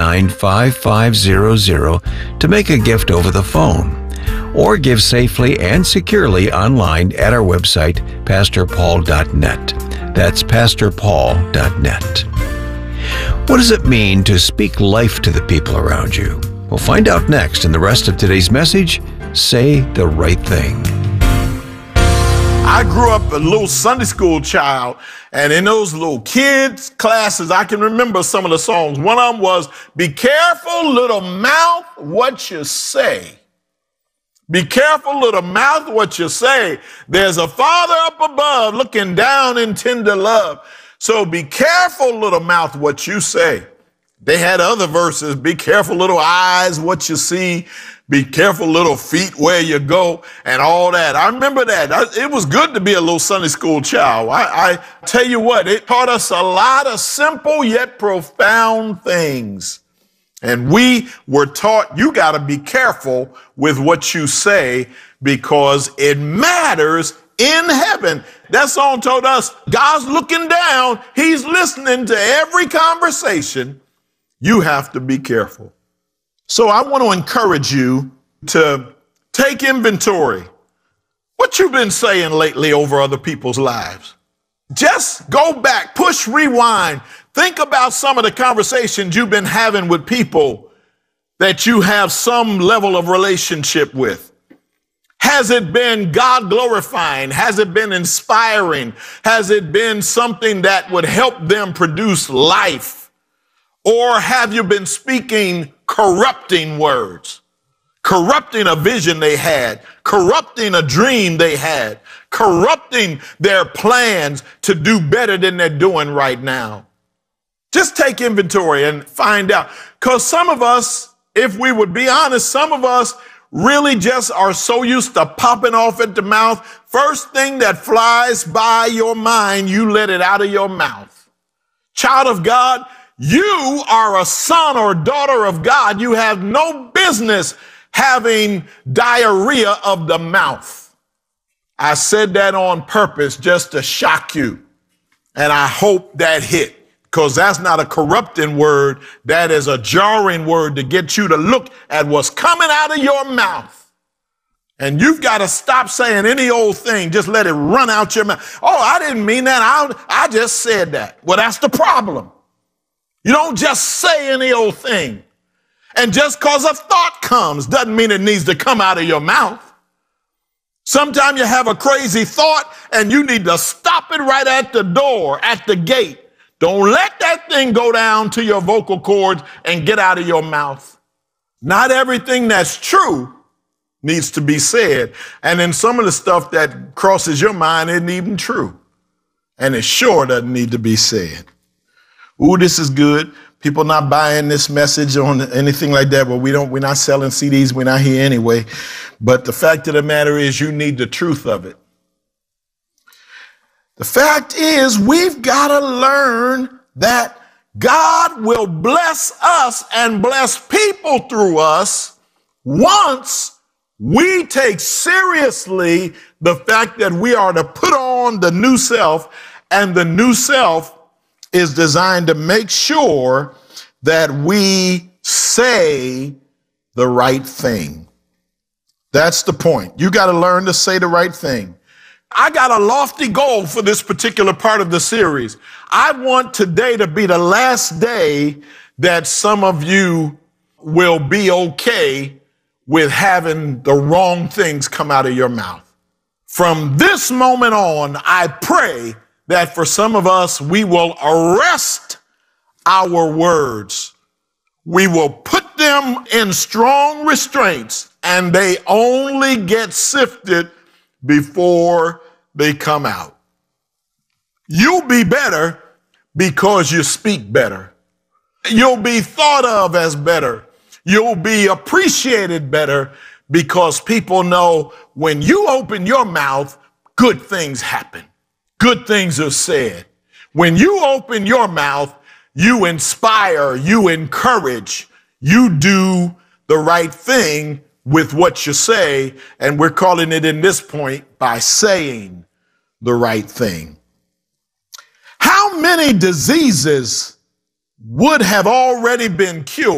888-889-5500 to make a gift over the phone, or give safely and securely online at our website, pastorpaul.net. That's pastorpaul.net. What does it mean to speak life to the people around you? We'll find out next in the rest of today's message, Say the Right Thing. I grew up a little Sunday school child, and in those little kids' classes, I can remember some of the songs. One of them was, "Be careful, little mouth, what you say." Be careful, little mouth, what you say. There's a Father up above looking down in tender love. So be careful, little mouth, what you say. They had other verses. Be careful, little eyes, what you see. Be careful, little feet, where you go, and all that. I remember that. It was good to be a little Sunday school child. I tell you what, it taught us a lot of simple yet profound things. And we were taught you got to be careful with what you say because it matters in heaven. That song told us God's looking down. He's listening to every conversation. You have to be careful. So I want to encourage you to take inventory. What you've been saying lately over other people's lives. Just go back, push rewind. Think about some of the conversations you've been having with people that you have some level of relationship with. Has it been God glorifying? Has it been inspiring? Has it been something that would help them produce life? Or have you been speaking corrupting words, corrupting a vision they had, corrupting a dream they had, corrupting their plans to do better than they're doing right now? Just take inventory and find out. Because some of us, if we would be honest, some of us really just are so used to popping off at the mouth. First thing that flies by your mind, you let it out of your mouth. Child of God, you are a son or daughter of God. You have no business having diarrhea of the mouth. I said that on purpose just to shock you. And I hope that hit. Because that's not a corrupting word. That is a jarring word to get you to look at what's coming out of your mouth. And you've got to stop saying any old thing. Just let it run out your mouth. Oh, I didn't mean that. I just said that. Well, that's the problem. You don't just say any old thing. And just because a thought comes doesn't mean it needs to come out of your mouth. Sometimes you have a crazy thought and you need to stop it right at the door, at the gate. Don't let that thing go down to your vocal cords and get out of your mouth. Not everything that's true needs to be said. And then some of the stuff that crosses your mind isn't even true. And it sure doesn't need to be said. Ooh, this is good. People not buying this message on anything like that, but we're not selling CDs. We're not here anyway. But the fact of the matter is you need the truth of it. The fact is we've got to learn that God will bless us and bless people through us once we take seriously the fact that we are to put on the new self, and the new self is designed to make sure that we say the right thing. That's the point. You got to learn to say the right thing. I got a lofty goal for this particular part of the series. I want today to be the last day that some of you will be okay with having the wrong things come out of your mouth. From this moment on, I pray that for some of us, we will arrest our words. We will put them in strong restraints, and they only get sifted before they come out. You'll be better because you speak better. You'll be thought of as better. You'll be appreciated better because people know when you open your mouth, good things happen. Good things are said. When you open your mouth, you inspire, you encourage, you do the right thing with what you say, and we're calling it in this point by saying the right thing. How many diseases would have already been cured